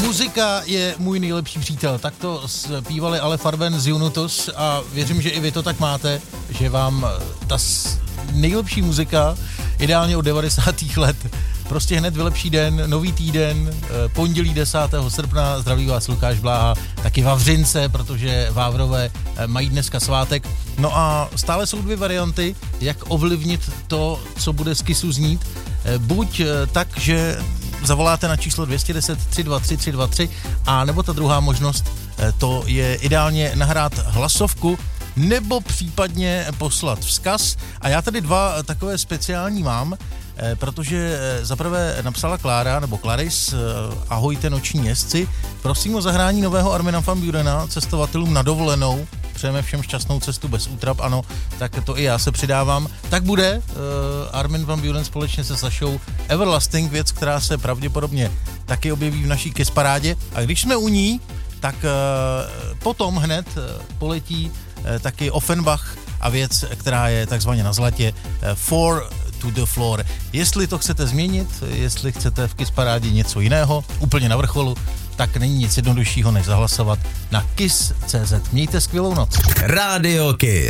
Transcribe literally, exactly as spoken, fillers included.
Muzika je můj nejlepší přítel. Tak to zpívali Ale Farben z Junutus a věřím, že i vy to tak máte, že vám ta nejlepší muzika, ideálně od devadesátých let, prostě hned vylepší den, nový týden, pondělí desátého srpna, zdraví vás Lukáš Bláha, taky Vavřince, protože Vávrové mají dneska svátek. No a stále jsou dvě varianty, jak ovlivnit to, co bude z Kissu znít. Buď tak, že zavoláte na číslo dvě jedna deset, tři dva tři, tři dva tři, a nebo ta druhá možnost, to je ideálně nahrát hlasovku, nebo případně poslat vzkaz. A já tady dva takové speciální mám, protože zaprvé napsala Klára, nebo Claris, ahojte noční jezdci, prosím o zahrání nového Armina van Burena cestovatelům na dovolenou, přejeme všem šťastnou cestu bez útrap, ano, tak to i já se přidávám. Tak bude uh, Armin van Buren společně se Sašou Everlasting, věc, která se pravděpodobně taky objeví v naší Kiss parádě. A když jsme u ní, tak uh, potom hned uh, poletí uh, taky Offenbach a věc, která je takzvaně na zlatě, uh, Four to the Floor. Jestli to chcete změnit, jestli chcete v Kiss parádě něco jiného, úplně na vrcholu, tak není nic jednoduššího, než zahlasovat na kiss tečka cé zet. Mějte skvělou noc. Rádio Kiss.